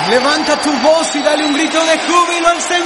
Levanta tu voz y dale un grito de júbilo al Señor.